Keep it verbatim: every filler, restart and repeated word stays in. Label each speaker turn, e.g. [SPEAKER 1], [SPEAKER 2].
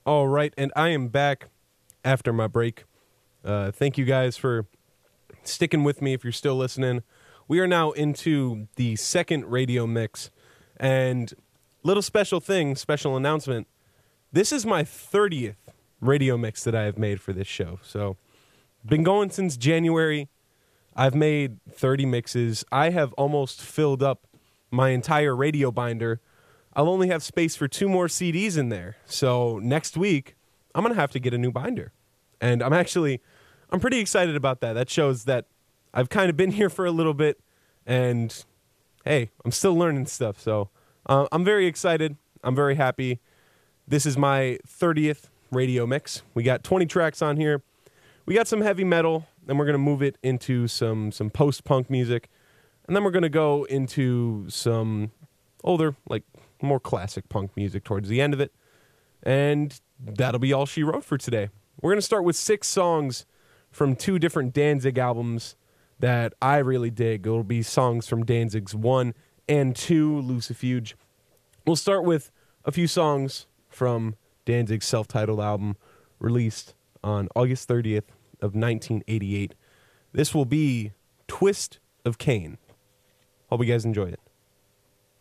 [SPEAKER 1] All right, and I am back after my break. Uh, thank you guys for sticking with me if you're still listening. We are now into the second radio mix, and little special thing, special announcement. This is my thirtieth radio mix that I have made for this show. So, been going since January. I've made thirty mixes. I have almost filled up my entire radio binder. I'll only have space for two more C Ds in there. So next week, I'm going to have to get a new binder. And I'm actually, I'm pretty excited about that. That shows that I've kind of been here for a little bit. And hey, I'm still learning stuff. So uh, I'm very excited. I'm very happy. This is my thirtieth radio mix. We got twenty tracks on here. We got some heavy metal. And we're going to move it into some, some post-punk music. And then we're going to go into some older, like, more classic punk music towards the end of it. And that'll be all she wrote for today. We're going to start with six songs from two different Danzig albums that I really dig. It'll be songs from Danzig's one and two, Lucifuge. We'll start with a few songs from Danzig's self-titled album released on August thirtieth of nineteen eighty-eight. This will be Twist of Cain. Hope you guys enjoy it.